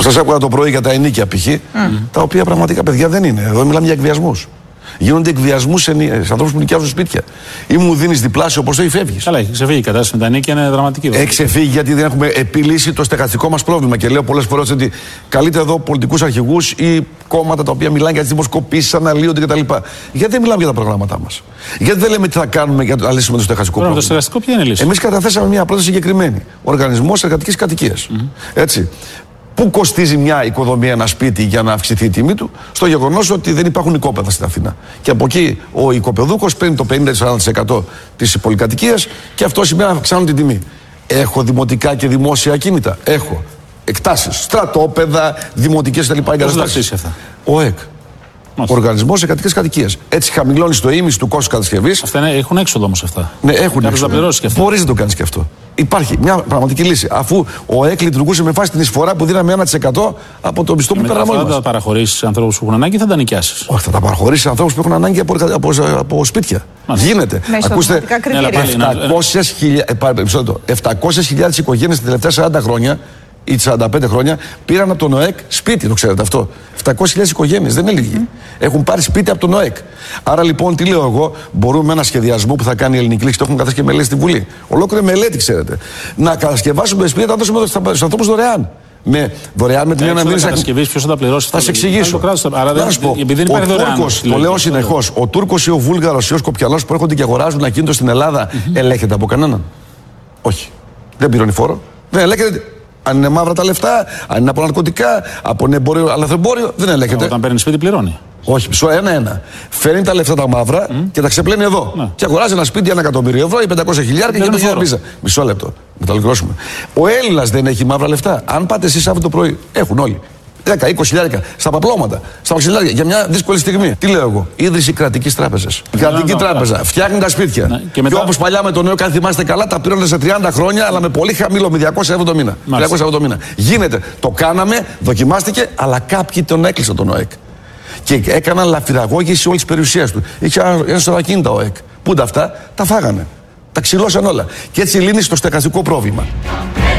Σας άκουγα το πρωί για τα ενίκια π.χ. Τα οποία πραγματικά, παιδιά, δεν είναι. Εδώ μιλάμε για εκβιασμούς. Γίνονται εκβιασμούς σε ανθρώπους που νοικιάζουν σπίτια. Ή μου δίνεις διπλάσιο ποσό ή φεύγεις. Καλά, έχει ξεφύγει η κατάσταση με τα νίκια, είναι δραματική. Έχει ξεφύγει γιατί δεν έχουμε επιλύσει το στεγαστικό μας πρόβλημα. Και λέω πολλές φορές ότι καλείται εδώ πολιτικούς αρχηγούς ή κόμματα τα οποία μιλάνε για τις δημοσκοπήσεις, αναλύονται κτλ. Γιατί δεν μιλάμε για τα προγράμματά μας. Γιατί δεν λέμε τι θα κάνουμε για να λύσουμε το στεγαστικό πρόβλημα. Το στεγαστικό ποια είναι η λύση? Εμείς καταθέσαμε μια πρόταση συγκεκριμένη. Οργανισμός εργατικής κατοικίας. Έτσι. Πού κοστίζει μια οικοδομία, ένα σπίτι για να αυξηθεί η τιμή του? Στο γεγονός ότι δεν υπάρχουν οικόπεδα στην Αθήνα. Και από εκεί ο οικοπεδούχος παίρνει το 50-40% της πολυκατοικίας και αυτό σημαίνει να αυξάνουν την τιμή. Έχω δημοτικά και δημόσια ακίνητα. Έχω εκτάσεις, στρατόπεδα, δημοτικές κτλ. Πώς θα αυξήσει αυτά? Ο ΕΚ. Οργανισμός Εργατικής Κατοικίας. Έτσι χαμηλώνει το ίμιση του κόστους κατασκευής. Αυτά έχουν έξοδο όμως αυτά. Ναι, έχουν έξοδο. Μπορείς να το κάνεις και αυτό. Υπάρχει μια πραγματική λύση. Αφού ο ΕΚ λειτουργούσε με βάση την εισφορά που δίναμε 1% από το μισθό που πέραμε. Θα τα παραχωρήσεις σε ανθρώπους που έχουν ανάγκη ή θα τα νοικιάσεις? Όχι, θα τα παραχωρήσεις σε ανθρώπους που έχουν ανάγκη από σπίτια. Γίνεται. Ακούστε, 700.000 οικογένειες τα τελευταία 40 χρόνια ή 45 χρόνια πήραν από τον ΟΕΚ σπίτι, το ξέρετε αυτό. 700.000 οικογένειες, δεν είναι λίγοι. Έχουν πάρει σπίτι από τον ΟΕΚ. Άρα λοιπόν, τι λέω εγώ, μπορούμε ένα σχεδιασμό που θα κάνει η Ελληνική Λύση, το έχουμε καταθέσει και μελέτη στη Βουλή. Ολόκληρη μελέτη, ξέρετε. Να κατασκευάσουμε σπίτια, να δώσουμε στους ανθρώπους δωρεάν. Δωρεάν με την έννοια να μην κατασκευής, ποιος θα τα πληρώσει? Θα σε εξηγήσω. Να σου πω, ο Τούρκος, το λέω συνεχώς, ο Τούρκος ή ο Βούλγαρος ή ο Σκοπιανός που έρχονται και αγοράζουν ακίνητο στην Ελλάδα, ελέγχεται από κανέναν? Όχι. Δεν πληρώνει φόρο. Δεν ελέγχεται. Αν είναι μαύρα τα λεφτά, αν είναι από ναρκωτικά, από εμπόριο, λαθρεμπόριο, δεν ελέγχεται. Όταν παίρνει σπίτι, πληρώνει. Όχι, μισό, ένα-ένα. Φέρνει τα λεφτά τα μαύρα και τα ξεπλένει εδώ. Ναι. Και αγοράζει ένα σπίτι 1.000.000 ευρώ ή 500.000 και το φόρο. Μισό λεπτό. Να τα ολοκληρώσουμε. Ο Έλληνας δεν έχει μαύρα λεφτά. Αν πάτε εσείς αύριο το πρωί, έχουν όλοι. 10-20.000 στα παπλώματα, στα μαξιλάρια για μια δύσκολη στιγμή. Τι λέω εγώ? Ίδρυση κρατικής τράπεζας. Κρατική τράπεζα. Φτιάχνει τα σπίτια. Ναι. Και όπως παλιά με το νέο, αν θυμάστε καλά, τα πήραν σε 30 χρόνια, αλλά με πολύ χαμηλό, με 200 το μήνα. 300 το μήνα. Γίνεται. Το κάναμε, δοκιμάστηκε, αλλά κάποιοι τον έκλεισαν τον ΟΕΚ. Και έκαναν λαφυραγώγηση όλη τη περιουσία του. Είχε ένα σωρό ακίνητα ο ΟΕΚ. Πού τα αυτά, τα φάγανε. Τα ξυλώσαν όλα. Και έτσι λύνει το στεγαστικό πρόβλημα.